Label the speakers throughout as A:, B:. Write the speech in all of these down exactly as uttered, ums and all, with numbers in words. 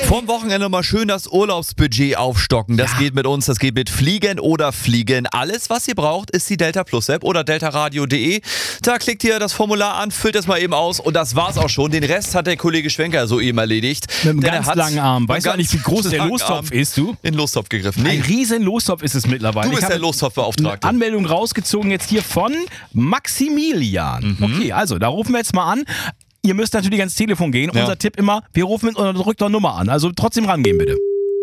A: Vom Wochenende mal schön das Urlaubsbudget aufstocken. Das ja. geht mit uns, das geht mit Fliegen oder Fliegen. Alles, was ihr braucht, ist die Delta Plus App oder deltaradio punkt de. Da klickt ihr das Formular an, füllt es mal eben aus und das war's auch schon. Den Rest hat der Kollege Schwenker soeben erledigt.
B: Mit einem ganz langen Arm. Weißt du eigentlich, wie groß der Lostopf ist, du?
A: In den Lostopf gegriffen.
B: Nee. Ein riesen Lostopf ist es mittlerweile.
A: Du bist der Lostopfbeauftragte.
B: Anmeldung rausgezogen jetzt hier von Maximilian. Mhm. Okay, also da rufen wir jetzt mal an. Ihr müsst natürlich ans Telefon gehen. Ja. Unser Tipp immer, wir rufen mit unterdrückter Nummer an. Also trotzdem rangehen, bitte.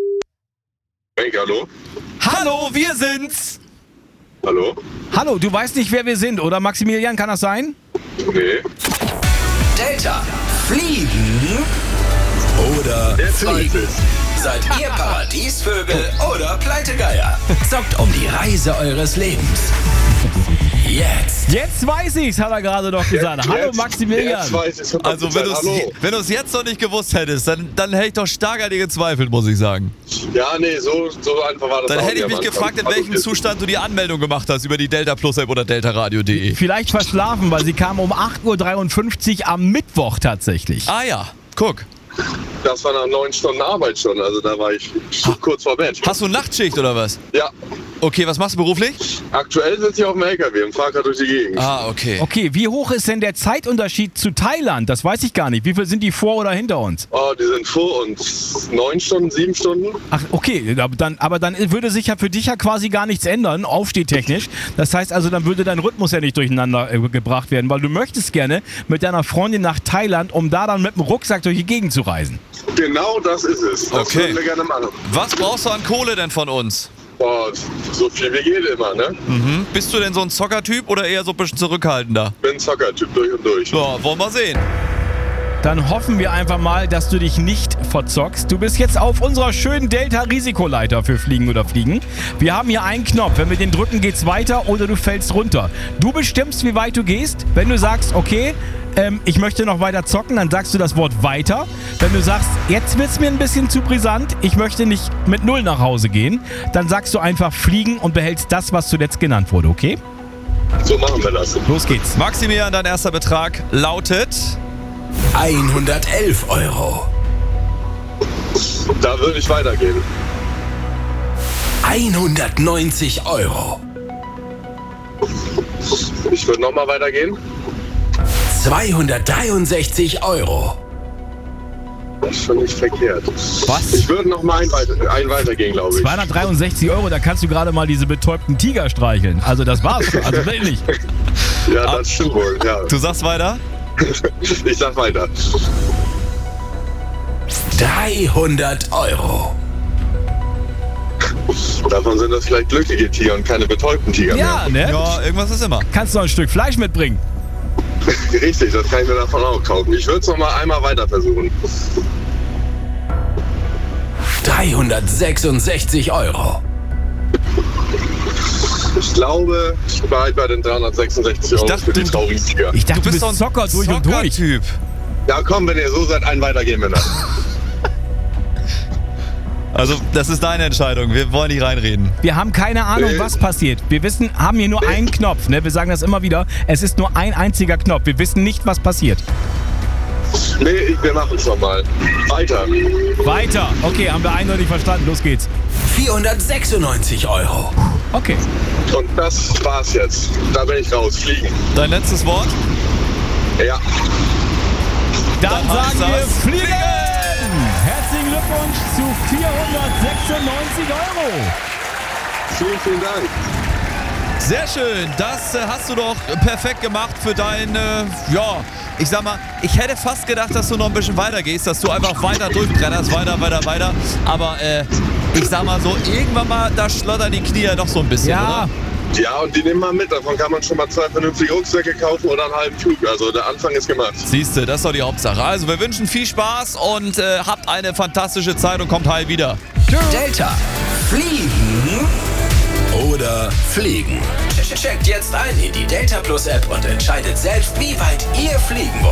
C: Hey, hallo?
A: Hallo, wir sind's.
C: Hallo?
B: Hallo, du weißt nicht, wer wir sind, oder Maximilian? Kann das sein?
C: Nee.
D: Delta. Fliegen oder Fliegen? Seid ihr Paradiesvögel oder Pleitegeier? Zockt um die Reise eures Lebens. Jetzt.
B: Jetzt weiß ich's, hat er gerade doch gesagt.
C: Jetzt,
B: Hallo
C: jetzt,
B: Maximilian.
C: Jetzt weiß ich's.
A: Also wenn du wenn du es jetzt noch nicht gewusst hättest, dann, dann hätte ich doch stark an dir gezweifelt, muss ich sagen.
C: Ja, nee, so, so einfach war das.
A: Dann
C: auch
A: hätte ich mich gefragt, in welchem Zustand du die Anmeldung gemacht hast über die Delta Plus App oder deltaradio punkt de.
B: Vielleicht verschlafen, weil sie kam um acht Uhr dreiundfünfzig am Mittwoch tatsächlich.
A: Ah ja, guck.
C: Das war nach neun Stunden Arbeit schon, also da war ich kurz vor Bett.
A: Hast du Nachtschicht oder was?
C: Ja.
A: Okay, was machst du beruflich?
C: Aktuell sitze ich auf dem L K W und fahre gerade durch die Gegend.
A: Ah, okay.
B: Okay, wie hoch ist denn der Zeitunterschied zu Thailand? Das weiß ich gar nicht. Wie viel sind die vor oder hinter uns?
C: Oh, die sind vor uns. Neun Stunden, sieben Stunden.
B: Ach, okay, aber dann, aber dann würde sich ja für dich ja quasi gar nichts ändern, aufstehtechnisch. Das heißt also, dann würde dein Rhythmus ja nicht durcheinander äh, gebracht werden, weil du möchtest gerne mit deiner Freundin nach Thailand, um da dann mit dem Rucksack durch die Gegend zu reisen.
C: Genau das ist es. Das
A: okay.
C: würden wir gerne machen.
A: Was brauchst du an Kohle denn von uns?
C: Oh, so viel wie geht immer, ne?
A: Mhm. Bist du denn so ein Zockertyp oder eher so ein bisschen zurückhaltender?
C: Bin ein Zockertyp durch und durch.
A: Ja, wollen wir sehen.
B: Dann hoffen wir einfach mal, dass du dich nicht verzockst. Du bist jetzt auf unserer schönen Delta-Risikoleiter für Fliegen oder Fliegen. Wir haben hier einen Knopf. Wenn wir den drücken, geht's weiter oder du fällst runter. Du bestimmst, wie weit du gehst. Wenn du sagst, okay, ähm, ich möchte noch weiter zocken, dann sagst du das Wort weiter. Wenn du sagst, jetzt wird's mir ein bisschen zu brisant, ich möchte nicht mit Null nach Hause gehen, dann sagst du einfach Fliegen und behältst das, was zuletzt genannt wurde, okay?
C: So machen wir das.
B: Los geht's.
A: Maximilian, dein erster Betrag lautet
D: hundertelf Euro.
C: Da würde ich weitergehen.
D: hundertneunzig Euro.
C: Ich würde nochmal weitergehen.
D: zweihundertdreiundsechzig Euro.
C: Das ist schon nicht verkehrt.
A: Was?
C: Ich würde nochmal ein, weiter, ein weitergehen, glaube ich.
B: zweihundertdreiundsechzig Euro, da kannst du gerade mal diese betäubten Tiger streicheln. Also das war's schon, also wirklich.
C: Ja, das ah, stimmt wohl, ja.
A: Du sagst weiter?
C: Ich sag weiter.
D: dreihundert Euro.
C: Davon sind das vielleicht glückliche Tiger und keine betäubten Tiger
B: ja,
C: mehr.
B: Ne?
A: Ja, irgendwas ist immer.
B: Kannst du noch ein Stück Fleisch mitbringen?
C: Richtig, das kann ich mir davon auch kaufen. Ich würde es noch mal einmal weiter versuchen.
D: dreihundertsechsundsechzig Euro.
C: Ich glaube, ich bleibe bei den dreihundertsechsundsechzig Euro
A: dachte,
C: für die
A: du-
C: traurigen Tiger.
B: Ich dachte,
A: Du bist
B: du
A: doch
B: bist
A: ein
B: Zocker durch und durch.
A: Zocker-Typ.
C: Ja komm, wenn ihr so seid, ein weitergehen wir dann.
A: Also, das ist deine Entscheidung. Wir wollen nicht reinreden.
B: Wir haben keine Ahnung,
C: Nee.
B: was passiert. Wir wissen, haben hier nur einen Knopf. Ne? Wir sagen das immer wieder. Es ist nur ein einziger Knopf. Wir wissen nicht, was passiert.
C: Nee, ich- wir machen es nochmal. Weiter.
B: Weiter. Okay, haben wir eindeutig verstanden. Los geht's.
D: vierhundertsechsundneunzig Euro.
B: Okay.
C: Und das war's jetzt. Da bin ich raus. Fliegen.
A: Dein letztes Wort?
C: Ja.
B: Dann,
A: Dann
B: sagen
A: heißt
B: wir
A: das
B: Fliegen! Herzlichen Glückwunsch zu vierhundertsechsundneunzig Euro.
C: Vielen, vielen Dank.
A: Sehr schön. Das äh, hast du doch perfekt gemacht für dein, äh, ja, ich sag mal, ich hätte fast gedacht, dass du noch ein bisschen weiter gehst, dass du einfach weiter durchbrennerst, weiter, weiter, weiter. Aber äh, ich sag mal so, irgendwann mal, da schlottern die Knie ja doch so ein bisschen,
B: Ja,
A: oder?
C: Ja, und die nehmen wir mit. Davon kann man schon mal zwei vernünftige Rucksäcke kaufen oder einen halben Flug. Also der Anfang ist gemacht.
A: Siehste, das ist doch die Hauptsache. Also wir wünschen viel Spaß und äh, habt eine fantastische Zeit und kommt heil wieder.
D: Delta. Fliegen oder Fliegen. Checkt jetzt ein in die Delta Plus App und entscheidet selbst, wie weit ihr fliegen wollt.